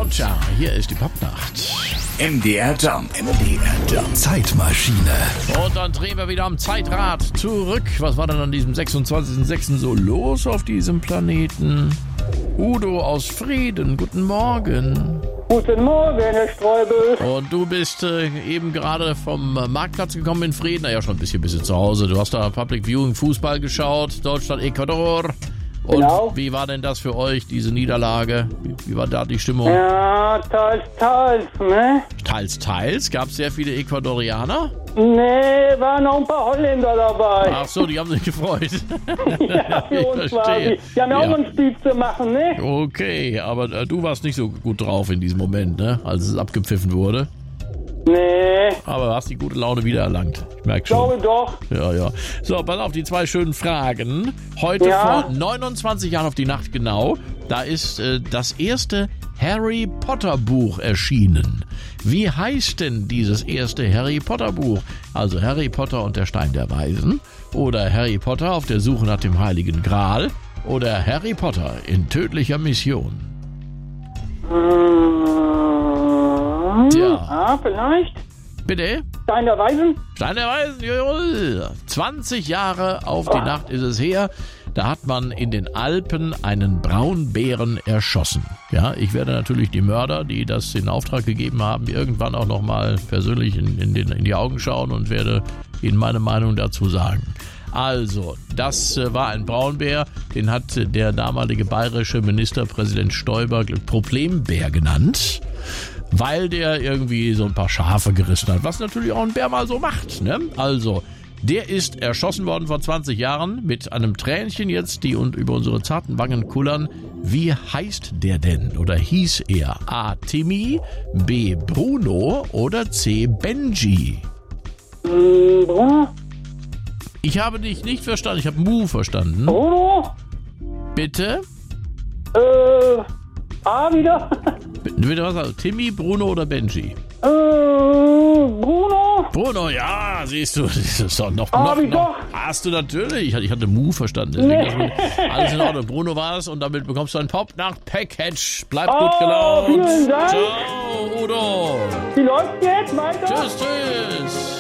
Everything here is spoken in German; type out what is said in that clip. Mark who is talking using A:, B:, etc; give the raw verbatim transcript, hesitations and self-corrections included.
A: Tja, hier ist die Popnacht.
B: M D R Jump. M D R Jump. Zeitmaschine.
A: Und dann drehen wir wieder am Zeitrad zurück. Was war denn an diesem sechsundzwanzigsten sechsten so los auf diesem Planeten? Udo aus Frieden, guten Morgen.
C: Guten Morgen, Herr Streubel.
A: Und du bist äh, eben gerade vom äh, Marktplatz gekommen in Frieden. Na ja, schon ein bisschen bist du zu Hause. Du hast da Public Viewing Fußball geschaut. Deutschland, Ecuador. Und
C: genau.
A: Wie war denn das für euch, diese Niederlage? Wie, wie war da die Stimmung?
C: Ja, teils, teils, ne?
A: Teils, teils? Gab es sehr viele Ecuadorianer?
C: Nee, waren noch ein paar Holländer dabei.
A: Ach so, die haben sich gefreut.
C: Ja, für
A: Ich
C: uns war
A: verstehe.
C: die. Die haben ja auch
A: Ja.
C: noch ein Spiel zu machen, ne?
A: Okay, aber äh, du warst nicht so gut drauf in diesem Moment, ne? Als es abgepfiffen wurde.
C: Nee,
A: Aber du hast die gute Laune wieder erlangt. Ich merke schon.
C: glaube doch.
A: Ja, ja. So, pass auf, die zwei schönen Fragen. Heute
C: Ja?
A: vor neunundzwanzig Jahren auf die Nacht genau, da ist äh, das erste Harry Potter Buch erschienen. Wie heißt denn dieses erste Harry Potter Buch? Also Harry Potter und der Stein der Weisen oder Harry Potter auf der Suche nach dem Heiligen Gral oder Harry Potter in tödlicher Mission?
C: Hm,
A: Tja.
C: Ah, vielleicht?
A: Bitte?
C: Stein der Weisen?
A: Stein der Weisen, jawohl. zwanzig Jahre auf die Nacht ist es her. Da hat man in den Alpen einen Braunbären erschossen. Ja, ich werde natürlich die Mörder, die das in Auftrag gegeben haben, irgendwann auch nochmal persönlich in, in, den, in die Augen schauen und werde Ihnen meine Meinung dazu sagen. Also, das äh, war ein Braunbär, den hat äh, der damalige bayerische Ministerpräsident Stoiber Problembär genannt, weil der irgendwie so ein paar Schafe gerissen hat, was natürlich auch ein Bär mal so macht, ne? Also, der ist erschossen worden vor zwanzig Jahren mit einem Tränchen jetzt, die und über unsere zarten Wangen kullern. Wie heißt der denn? Oder hieß er? A. Timmy, B. Bruno oder C. Benji?
C: Hm, Bruno?
A: Ich habe dich nicht verstanden, ich habe Mu verstanden.
C: Bruno?
A: Bitte?
C: Äh, A wieder?
A: Bitte was? Also Timmy, Bruno oder Benji?
C: Äh, Bruno?
A: Bruno, ja, siehst du, das ist doch noch,
C: Hab
A: noch,
C: ich
A: noch.
C: doch.
A: Hast du natürlich, ich hatte, ich hatte Mu verstanden. Deswegen
C: Nee.
A: das, alles in Ordnung. Bruno war es und damit bekommst du ein Pop-Nacht-Package. Bleib
C: Oh,
A: gut gelaunt.
C: vielen Dank.
A: Ciao, Udo.
C: Wie läuft's jetzt? Weiter?
A: Tschüss, tschüss.